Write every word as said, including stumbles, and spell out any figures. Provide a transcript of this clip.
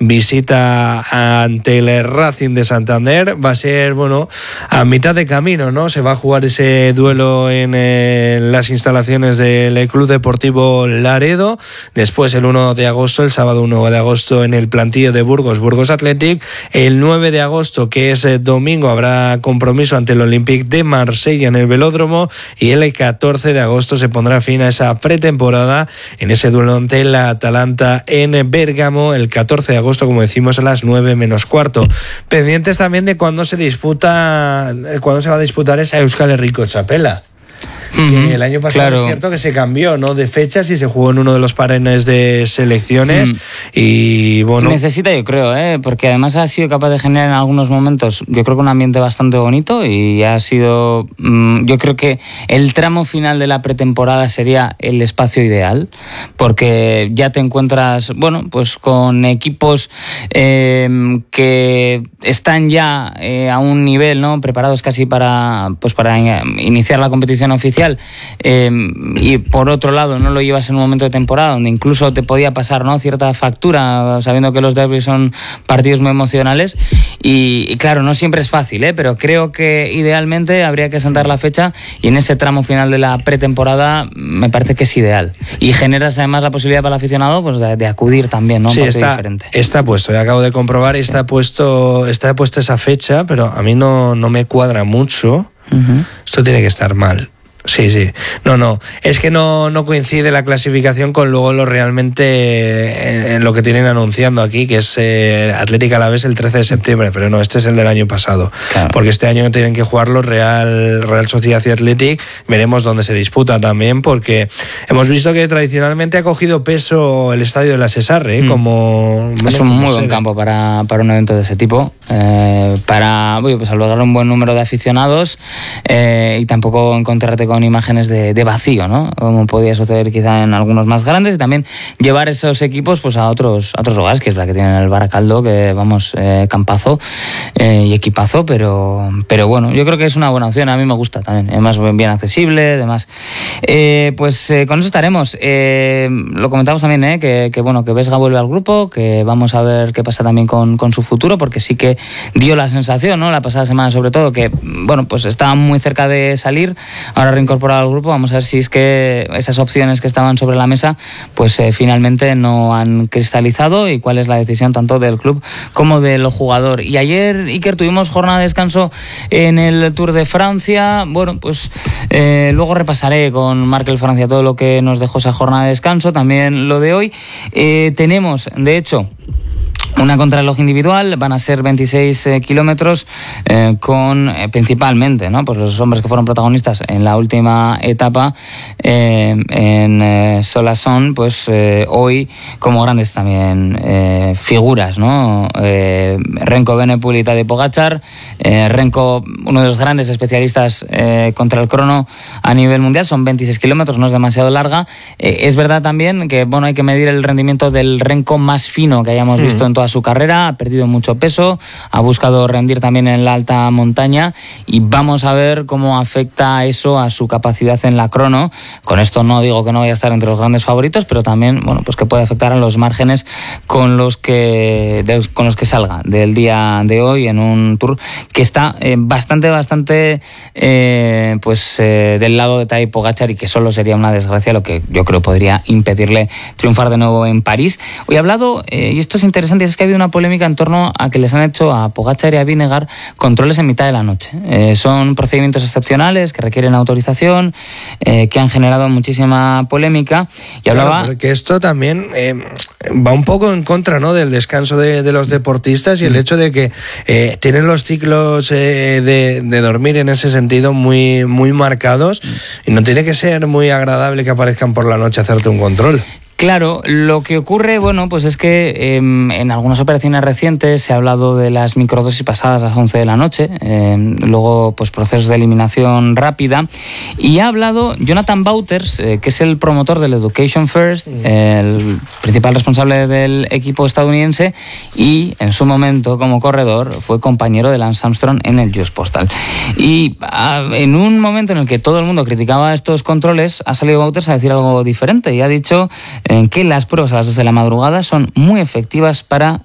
visita ante el Racing de Santander. Va a ser, bueno, a mitad de camino, ¿no? Se va a jugar ese duelo en eh, las instalaciones del Club Deportivo Laredo. Después, el uno de agosto, el sábado uno de agosto, en el plantillo de Burgos, Burgos Athletic. El nueve de agosto, que es eh, domingo, habrá compromiso ante el Olympique de Marsella en el Velódromo. Y el catorce de agosto se pondrá fin a esa pretemporada en ese duelo ante la Atalanta en Bérgamo, el catorce de agosto, como decimos, a las nueve menos cuarto. Pendientes también de cuándo se disputa, cuándo se va a disputar esa Euskal Herriko Txapela. Mm-hmm. Que el año pasado, claro, es cierto que se cambió, ¿no?, de fechas y se jugó en uno de los parenes de selecciones. Mm. Y bueno, necesita, yo creo, ¿eh? Porque además ha sido capaz de generar en algunos momentos, yo creo que un ambiente bastante bonito, y ha sido, mmm, yo creo que el tramo final de la pretemporada sería el espacio ideal, porque ya te encuentras, bueno, pues con equipos eh, que están ya eh, a un nivel, ¿no?, preparados casi para, pues para iniciar la competición oficial. Eh, y por otro lado no lo llevas en un momento de temporada donde incluso te podía pasar, ¿no?, cierta factura, sabiendo que los derbis son partidos muy emocionales, y, y claro, no siempre es fácil, ¿eh? Pero creo que idealmente habría que sentar la fecha, y en ese tramo final de la pretemporada me parece que es ideal, y generas además la posibilidad para el aficionado, pues, de, de acudir también, ¿no? Sí, un está, diferente. Está puesto, ya acabo de comprobar, está puesto, está puesta esa fecha, pero a mí no, no me cuadra mucho. Uh-huh. Esto tiene que estar mal. Sí, sí. No, no. Es que no, no coincide la clasificación con luego lo realmente en, en lo que tienen anunciando aquí, que es eh, Atlético Alavés el trece de septiembre, pero no, este es el del año pasado. Claro. Porque este año tienen que jugarlo Real, Real Sociedad y Athletic. Veremos dónde se disputa también, porque hemos visto que tradicionalmente ha cogido peso el estadio de la Sesarre, ¿eh? mm. como... Bueno, es un muy buen campo para, para un evento de ese tipo, eh, para bueno, pues albergar un buen número de aficionados eh, y tampoco encontrarte con imágenes de, de vacío, ¿no?, como podía suceder quizá en algunos más grandes, y también llevar esos equipos pues a otros a otros lugares, que es la que tienen el Baracaldo, que vamos, eh, campazo eh, y equipazo, pero pero bueno, yo creo que es una buena opción, a mí me gusta también, además bien accesible, además eh, pues eh, con eso estaremos. Eh, lo comentamos también, eh, que, que bueno, que Vesga vuelve al grupo, que vamos a ver qué pasa también con, con su futuro, porque sí que dio la sensación, ¿no?, la pasada semana sobre todo, que bueno, pues estaba muy cerca de salir, ahora incorporado al grupo. Vamos a ver si es que esas opciones que estaban sobre la mesa pues eh, finalmente no han cristalizado, y cuál es la decisión tanto del club como del jugador. Y ayer, Iker, tuvimos jornada de descanso en el Tour de Francia. Bueno, pues eh, luego repasaré con Markel Francia todo lo que nos dejó esa jornada de descanso, también lo de hoy. Eh, tenemos, de hecho, una contrarreloj individual, van a ser veintiséis eh, kilómetros eh, con eh, principalmente, ¿no?, pues los hombres que fueron protagonistas en la última etapa eh, en eh, Solasson, pues eh, hoy como grandes también eh, figuras, ¿no? Eh, Renko Benepul y Tadej Pogačar. eh, Renko, uno de los grandes especialistas eh, contra el crono a nivel mundial, son veintiséis kilómetros, no es demasiado larga. Eh, es verdad también que bueno, hay que medir el rendimiento del Renko más fino que hayamos visto mm. en toda su carrera, ha perdido mucho peso, ha buscado rendir también en la alta montaña, y vamos a ver cómo afecta eso a su capacidad en la crono. Con esto no digo que no vaya a estar entre los grandes favoritos, pero también bueno, pues que puede afectar a los márgenes con los que de, con los que salga del día de hoy en un Tour que está eh, bastante bastante eh, pues eh, del lado de Tadej Pogačar, y que solo sería una desgracia lo que yo creo podría impedirle triunfar de nuevo en París. Hoy he hablado, eh, y esto es interesante, es que ha habido una polémica en torno a que les han hecho a Pogačar y a Vinegar controles en mitad de la noche. Eh, son procedimientos excepcionales que requieren autorización, eh, que han generado muchísima polémica. Y hablaba... Claro, porque esto también eh, va un poco en contra, ¿no?, del descanso de, de los deportistas, y el hecho de que eh, tienen los ciclos eh, de, de dormir en ese sentido muy, muy marcados, y no tiene que ser muy agradable que aparezcan por la noche a hacerte un control. Claro, lo que ocurre, bueno, pues es que eh, en algunas operaciones recientes se ha hablado de las microdosis pasadas a las once de la noche, eh, luego pues procesos de eliminación rápida, y ha hablado Jonathan Wouters, eh, que es el promotor del Education First, eh, el principal responsable del equipo estadounidense, y en su momento como corredor fue compañero de Lance Armstrong en el U S Postal. Y a, en un momento en el que todo el mundo criticaba estos controles, ha salido Wouters a decir algo diferente, y ha dicho en que las pruebas a las dos de la madrugada son muy efectivas para